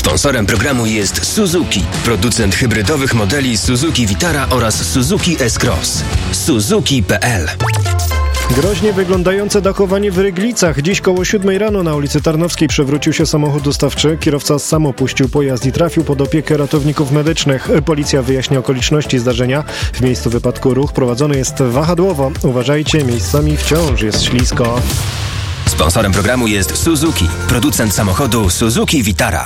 Sponsorem programu jest Suzuki, producent hybrydowych modeli Suzuki Vitara oraz Suzuki S-Cross. Suzuki.pl. Groźnie wyglądające dachowanie w Ryglicach. Dziś koło 7 rano na ulicy Tarnowskiej przewrócił się samochód dostawczy. Kierowca sam opuścił pojazd i trafił pod opiekę ratowników medycznych. Policja wyjaśnia okoliczności zdarzenia. W miejscu wypadku ruch prowadzony jest wahadłowo. Uważajcie, miejscami wciąż jest ślisko. Sponsorem programu jest Suzuki, producent samochodu Suzuki Vitara.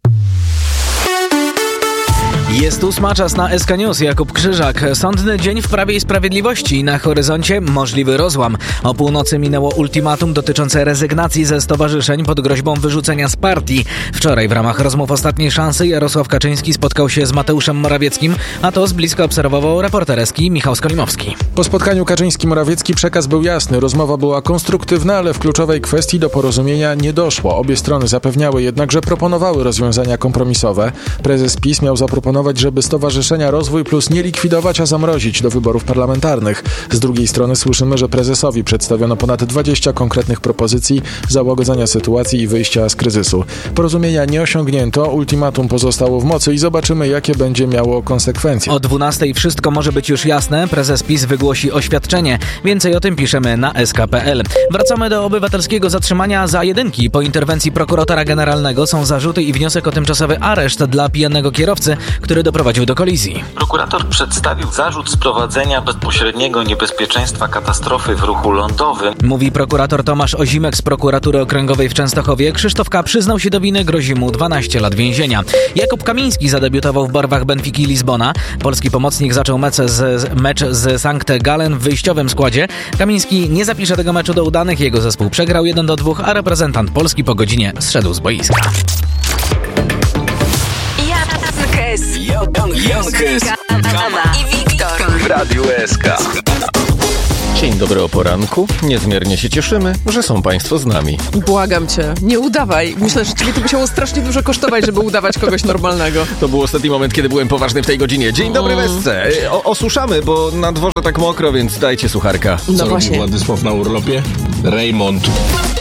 Jest 8, czas na SK News. Jakub Krzyżak. Sądny dzień w Prawie i Sprawiedliwości. Na horyzoncie możliwy rozłam. O północy minęło ultimatum dotyczące rezygnacji ze stowarzyszeń pod groźbą wyrzucenia z partii. Wczoraj w ramach rozmów Ostatniej Szansy Jarosław Kaczyński spotkał się z Mateuszem Morawieckim, a to z bliska obserwował reporter SK Michał Skolimowski. Po spotkaniu Kaczyński-Morawiecki przekaz był jasny. Rozmowa była konstruktywna, ale w kluczowej kwestii do porozumienia nie doszło. Obie strony zapewniały jednak, że proponowały rozwiązania kompromisowe. Prezes PiS miał zaproponować, żeby Stowarzyszenia Rozwój Plus nie likwidować, a zamrozić do wyborów parlamentarnych. Z drugiej strony słyszymy, że prezesowi przedstawiono ponad 20 konkretnych propozycji załagodzenia sytuacji i wyjścia z kryzysu. Porozumienia nie osiągnięto, ultimatum pozostało w mocy i zobaczymy, jakie będzie miało konsekwencje. O 12 wszystko może być już jasne. Prezes PiS wygłosi oświadczenie. Więcej o tym piszemy na sk.pl. Wracamy do obywatelskiego zatrzymania za jedynki. Po interwencji prokuratora generalnego są zarzuty i wniosek o tymczasowy areszt dla pijanego kierowcy, który doprowadził do kolizji. Prokurator przedstawił zarzut sprowadzenia bezpośredniego niebezpieczeństwa katastrofy w ruchu lądowym. Mówi prokurator Tomasz Ozimek z prokuratury okręgowej w Częstochowie. Krzysztof K. przyznał się do winy, grozi mu 12 lat więzienia. Jakub Kamiński zadebiutował w barwach Benfiki Lizbona. Polski pomocnik zaczął mecz z Sankt Gallen w wyjściowym składzie. Kamiński nie zapisze tego meczu do udanych. Jego zespół przegrał 1-2, a reprezentant Polski po godzinie zszedł z boiska. Jankes i Wiktor w Radiu SK. Dzień dobry o poranku. Niezmiernie się cieszymy, że są Państwo z nami. Błagam cię, nie udawaj. Myślę, że ciebie to musiało strasznie dużo kosztować, żeby udawać kogoś normalnego. To był ostatni moment, kiedy byłem poważny w tej godzinie. Dzień dobry, Wesce. Osuszamy, bo na dworze tak mokro, więc dajcie sucharka. No Co właśnie. robi Władysław na urlopie? Raymond.